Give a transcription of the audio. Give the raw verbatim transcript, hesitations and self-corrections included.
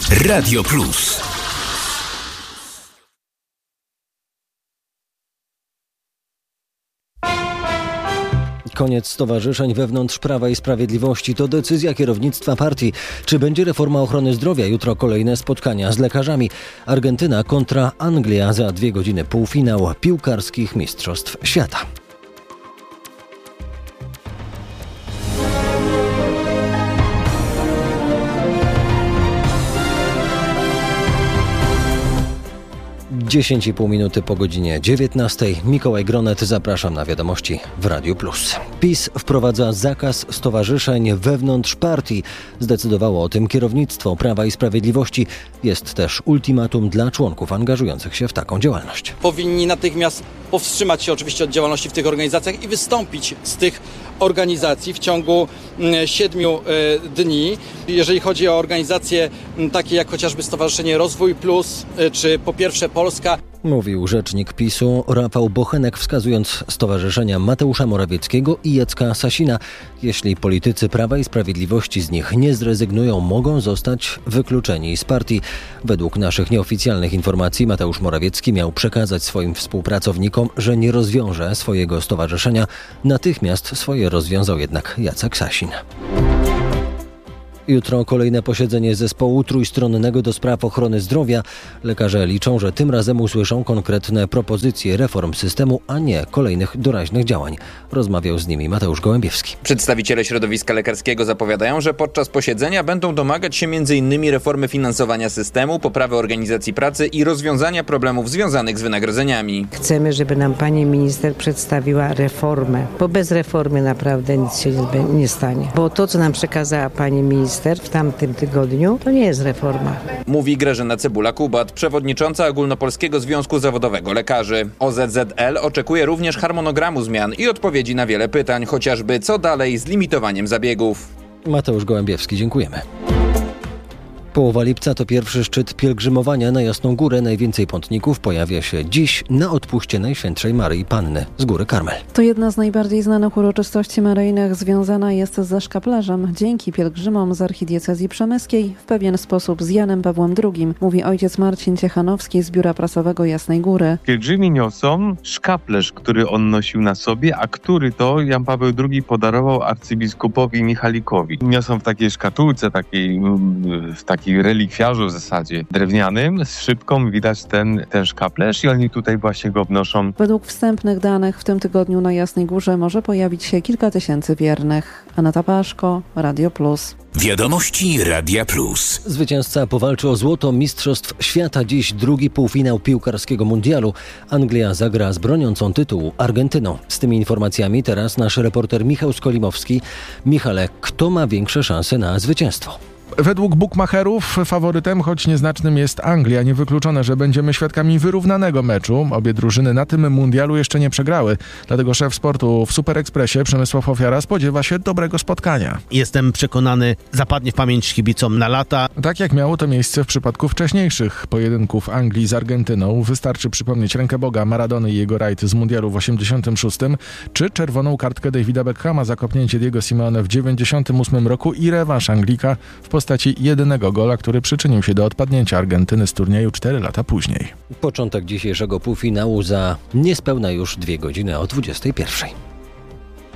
Radio Plus. Koniec stowarzyszeń wewnątrz Prawa i Sprawiedliwości to decyzja kierownictwa partii. Czy będzie reforma ochrony zdrowia? Jutro kolejne spotkania z lekarzami. Argentyna kontra Anglia, za dwie godziny półfinał piłkarskich mistrzostw świata. dziesięć i pół minuty po godzinie dziewiętnastej. Mikołaj Gronet, zapraszam na wiadomości w Radiu Plus. PiS wprowadza zakaz stowarzyszeń wewnątrz partii. Zdecydowało o tym kierownictwo Prawa i Sprawiedliwości. Jest też ultimatum dla członków angażujących się w taką działalność. Powinni natychmiast powstrzymać się oczywiście od działalności w tych organizacjach i wystąpić z tych organizacji w ciągu siedmiu dni. Jeżeli chodzi o organizacje takie jak chociażby Stowarzyszenie Rozwój Plus czy Po Pierwsze Polska. Mówił rzecznik PiSu Rafał Bochenek, wskazując stowarzyszenia Mateusza Morawieckiego i Jacka Sasina. Jeśli politycy Prawa i Sprawiedliwości z nich nie zrezygnują, mogą zostać wykluczeni z partii. Według naszych nieoficjalnych informacji Mateusz Morawiecki miał przekazać swoim współpracownikom, że nie rozwiąże swojego stowarzyszenia. Natychmiast swoje rozwiązał jednak Jacek Sasin. Jutro kolejne posiedzenie zespołu trójstronnego do spraw ochrony zdrowia. Lekarze liczą, że tym razem usłyszą konkretne propozycje reform systemu, a nie kolejnych doraźnych działań. Rozmawiał z nimi Mateusz Gołębiewski. Przedstawiciele środowiska lekarskiego zapowiadają, że podczas posiedzenia będą domagać się między innymi reformy finansowania systemu, poprawy organizacji pracy i rozwiązania problemów związanych z wynagrodzeniami. Chcemy, żeby nam pani minister przedstawiła reformę, bo bez reformy naprawdę nic się nie stanie. Bo to, co nam przekazała pani minister w tamtym tygodniu, to nie jest reforma. Mówi Grażyna Cebula-Kubat, przewodnicząca Ogólnopolskiego Związku Zawodowego Lekarzy. O Z Z L oczekuje również harmonogramu zmian i odpowiedzi na wiele pytań, chociażby co dalej z limitowaniem zabiegów. Mateusz Gołębiewski, dziękujemy. Połowa lipca to pierwszy szczyt pielgrzymowania na Jasną Górę. Najwięcej pątników pojawia się dziś na odpuście Najświętszej Maryi Panny z Góry Karmel. To jedna z najbardziej znanych uroczystości maryjnych, związana jest ze szkaplarzem. Dzięki pielgrzymom z archidiecezji przemyskiej w pewien sposób z Janem Pawłem drugim, mówi ojciec Marcin Ciechanowski z Biura Prasowego Jasnej Góry. Pielgrzymi niosą szkaplerz, który on nosił na sobie, a który to Jan Paweł drugi podarował arcybiskupowi Michalikowi. Niosą w takiej szkatułce, takiej, w takiej relikwiarzu w zasadzie drewnianym, z szybką widać ten, ten szkaplerz i oni tutaj właśnie go wnoszą. Według wstępnych danych w tym tygodniu na Jasnej Górze może pojawić się kilka tysięcy wiernych. Aneta Paszko, Radio Plus. Wiadomości Radia Plus. Zwycięzca powalczy o złoto mistrzostw świata. Dziś drugi półfinał piłkarskiego mundialu. Anglia zagra z broniącą tytułu Argentyną. Z tymi informacjami teraz nasz reporter Michał Skolimowski. Michale, kto ma większe szanse na zwycięstwo? Według bukmacherów faworytem, choć nieznacznym, jest Anglia. Niewykluczone, że będziemy świadkami wyrównanego meczu. Obie drużyny na tym mundialu jeszcze nie przegrały. Dlatego szef sportu w Super Expressie Przemysław Ofiara spodziewa się dobrego spotkania. Jestem przekonany, zapadnie w pamięć kibicom na lata. Tak jak miało to miejsce w przypadku wcześniejszych pojedynków Anglii z Argentyną. Wystarczy przypomnieć rękę Boga Maradony i jego rajd z mundialu w osiemdziesiątym szóstym, czy czerwoną kartkę Davida Beckhama za kopnięcie Diego Simeone w dziewięćdziesiątym ósmym roku i rewanż Anglika w postaci jedynego gola, który przyczynił się do odpadnięcia Argentyny z turnieju cztery lata później. Początek dzisiejszego półfinału za niespełna już dwie godziny o dwudziestej pierwszej.